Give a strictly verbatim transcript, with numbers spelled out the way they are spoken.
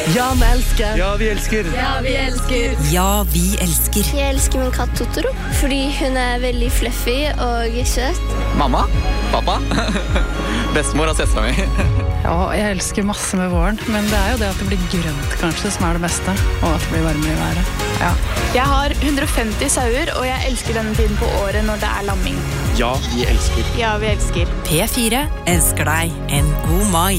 Ja, vi elsker. Ja, vi elsker. Ja, vi elsker. Ja, vi elsker. Jeg elsker min katt Totoro, fordi hun er veldig fluffy og søt. Mamma? Pappa? Bestemor og søstera mi. Ja, jeg elsker masse med våren, men det er jo det at det blir grønt kanskje som er det beste, og at det blir varmere i været. Ja. Jeg har hundre og femti sauer, og jeg elsker denne tiden på året når det er lamming. Ja, vi elsker. Ja, vi elsker. P fire elsker deg en god mai.